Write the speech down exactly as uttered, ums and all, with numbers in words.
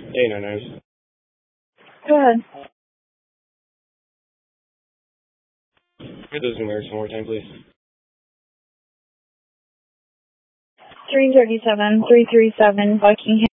Hey, no, no. Go ahead. Get those numerous one more time, please. three thirty-seven, three three seven Buckingham.